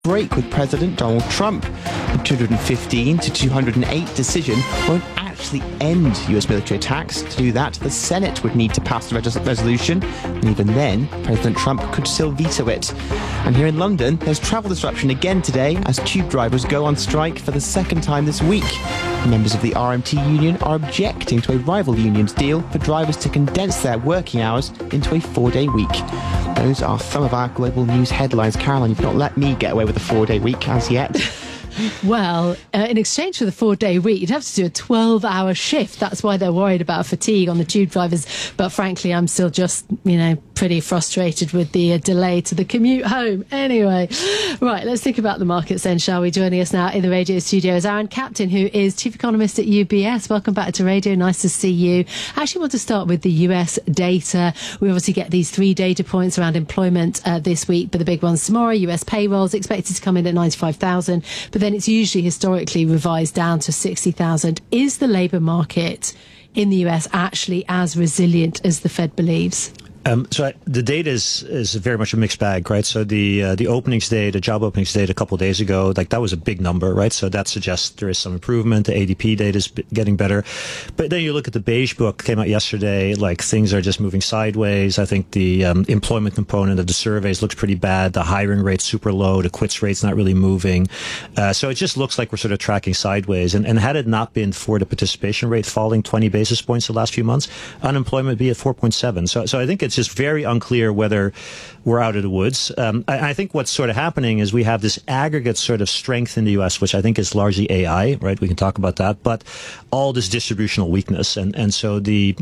break with President Donald Trump. The 215 to 208 decision won't actually end US military attacks. To do that, the Senate would need to pass the resolution, and even then, President Trump could still veto it. And here in London, there's travel disruption again today as tube drivers go on strike for the second time this week. Members of the RMT union are objecting to a rival union's deal for drivers to condense their working hours into a 4-day week. Those are some of our global news headlines. Caroline, you've not let me get away with a 4-day week as yet. Well, in exchange for the 4-day week, you'd have to do a 12-hour shift. That's why they're worried about fatigue on the tube drivers. But frankly, I'm still just, pretty frustrated with the delay to the commute home. Anyway, right, let's think about the markets then, shall we? Joining us now in the radio studio is Aaron Captain, who is Chief Economist at UBS. Welcome back to radio. Nice to see you. I actually want to start with the US data. We obviously get these 3 data points around employment this week, but the big ones tomorrow. US payrolls expected to come in at 95,000, but then it's usually historically revised down to 60,000. Is the labour market in the US actually as resilient as the Fed believes? The data is very much a mixed bag, right? So the openings data, job openings data a couple of days ago, that was a big number, right? So that suggests there is some improvement. The ADP data is getting better. But then you look at the beige book, came out yesterday, things are just moving sideways. I think the employment component of the surveys looks pretty bad. The hiring rate's super low. The quits rate's not really moving. So it just looks like we're sort of tracking sideways. And had it not been for the participation rate falling 20 basis points the last few months, unemployment would be at 4.7. So I think it's just very unclear whether we're out of the woods. I think what's sort of happening is we have this aggregate sort of strength in the U.S., which I think is largely AI, right? We can talk about that, but all this distributional weakness, and so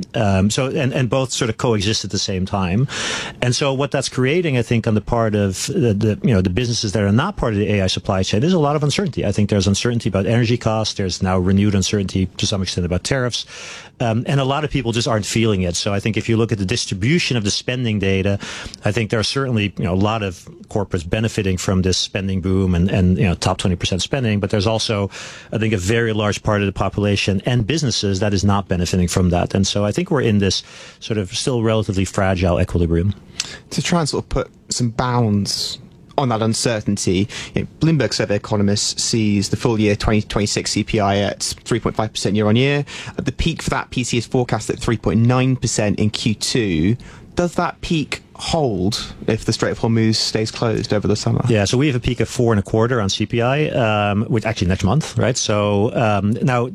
both sort of coexist at the same time. And so what that's creating, I think, on the part of the businesses that are not part of the AI supply chain is a lot of uncertainty. I think there's uncertainty about energy costs. There's now renewed uncertainty to some extent about tariffs. And a lot of people just aren't feeling it. So I think if you look at the distribution of the spending data, I think there are certainly a lot of corporates benefiting from this spending boom and top 20% spending. But there's also, I think, a very large part of the population and businesses that is not benefiting from that. And so I think we're in this sort of still relatively fragile equilibrium. To try and sort of put some bounds on that uncertainty, Bloomberg survey economists sees the full year 2026 CPI at 3.5% year on year. At the peak for that, PC is forecast at 3.9% in Q2. Does that peak hold if the Strait of Hormuz stays closed over the summer? Yeah, so we have a peak of 4.25 on CPI, which actually next month, right? So now,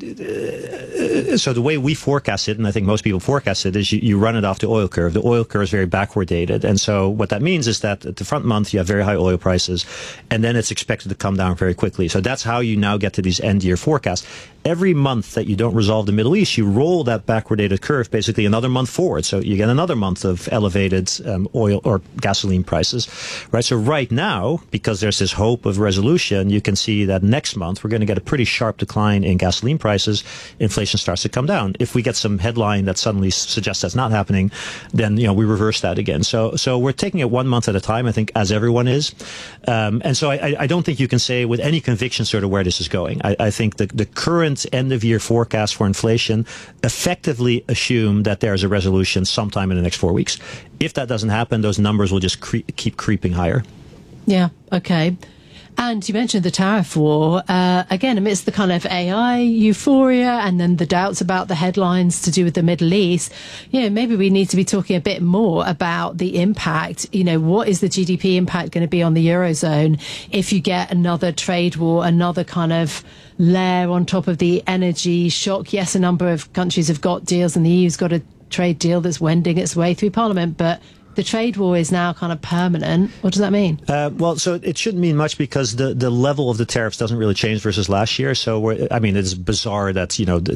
so the way we forecast it, and I think most people forecast it, is you run it off the oil curve. The oil curve is very backward dated, and so what that means is that at the front month you have very high oil prices, and then it's expected to come down very quickly. So that's how you now get to these end year forecasts. Every month that you don't resolve the Middle East, you roll that backwardated curve basically another month forward. So you get another month of elevated oil or gasoline prices, right? So right now, because there's this hope of resolution, you can see that next month we're going to get a pretty sharp decline in gasoline prices. Inflation starts to come down. If we get some headline that suddenly suggests that's not happening, then we reverse that again. So we're taking it 1 month at a time, I think, as everyone is. And so I don't think you can say with any conviction sort of where this is going. I think the current end of year forecast for inflation effectively assume that there's a resolution sometime in the next 4 weeks. If that doesn't happen, those numbers will just keep creeping higher. Yeah, okay. And you mentioned the tariff war, again, amidst the kind of AI euphoria and then the doubts about the headlines to do with the Middle East. Maybe we need to be talking a bit more about the impact. What is the GDP impact going to be on the Eurozone if you get another trade war, another kind of layer on top of the energy shock? Yes, a number of countries have got deals, and the EU's got a trade deal that's wending its way through Parliament, but the trade war is now kind of permanent. What does that mean? Well, so it shouldn't mean much because the level of the tariffs doesn't really change versus last year. So it's bizarre that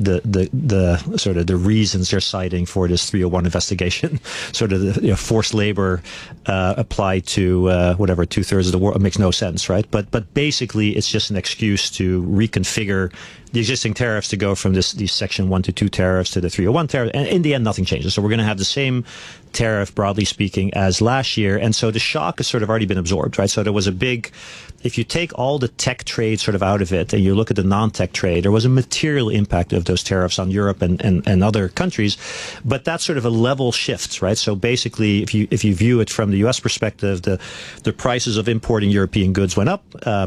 the sort of the reasons they're citing for this 301 investigation, sort of the forced labor applied to whatever 2/3 of the world, makes no sense, right? But basically, it's just an excuse to reconfigure the existing tariffs to go from these Section 1 to 2 tariffs to the 301 tariff. And in the end, nothing changes. So we're going to have the same tariff, broadly speaking, as last year. And so the shock has sort of already been absorbed, right? So there was a big, if you take all the tech trade sort of out of it and you look at the non-tech trade, there was a material impact of those tariffs on Europe and other countries. But that's sort of a level shift, right? So basically, if you view it from the U.S. perspective, the prices of importing European goods went up.